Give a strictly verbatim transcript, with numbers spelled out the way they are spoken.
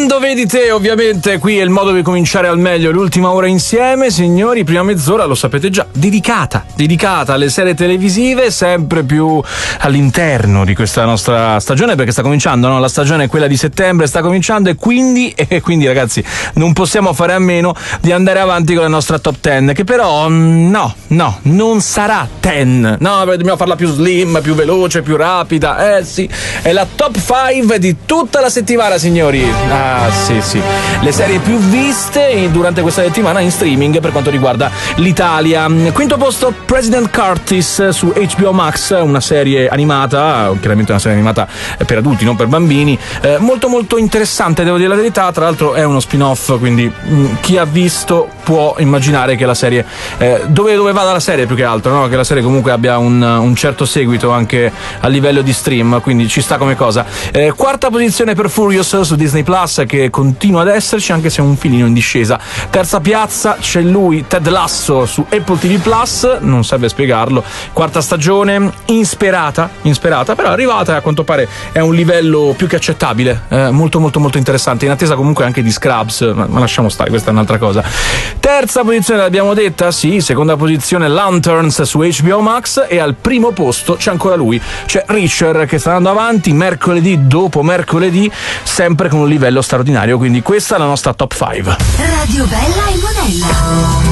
Quando vedi te, ovviamente, qui è il modo di cominciare al meglio l'ultima ora insieme, signori. Prima mezz'ora, lo sapete già, dedicata, dedicata alle serie televisive, sempre più all'interno di questa nostra stagione, perché sta cominciando, no? La stagione è quella di settembre, sta cominciando, e quindi, e quindi ragazzi, non possiamo fare a meno di andare avanti con la nostra top ten, che però, no, no, non sarà ten, no, dobbiamo farla più slim, più veloce, più rapida, eh sì, è la top five di tutta la settimana, signori. Ah, sì, sì. Le serie più viste durante questa settimana in streaming per quanto riguarda l'Italia. Quinto posto, President Curtis su H B O Max, una serie animata, chiaramente una serie animata per adulti, non per bambini, eh, molto molto interessante, devo dire la verità. Tra l'altro è uno spin-off, quindi mh, chi ha visto può immaginare che la serie, eh, dove, dove vada la serie più che altro, no? Che la serie comunque abbia un, un certo seguito anche a livello di stream, quindi ci sta come cosa. Eh, quarta posizione per Furious su Disney Plus, che continua ad esserci anche se è un filino in discesa. Terza piazza c'è lui, Ted Lasso su Apple T V Plus, non serve spiegarlo. Quarta stagione, insperata, insperata, però arrivata, a quanto pare è a un livello più che accettabile, eh, molto molto molto interessante, in attesa comunque anche di Scrubs, ma, ma lasciamo stare, questa è un'altra cosa. Terza posizione l'abbiamo detta, sì. Seconda posizione Lanterns su H B O Max, e al primo posto c'è ancora lui, c'è Reacher, che sta andando avanti mercoledì dopo mercoledì, sempre con un livello straordinario, quindi questa è la nostra top five. Radio Bella e Monella.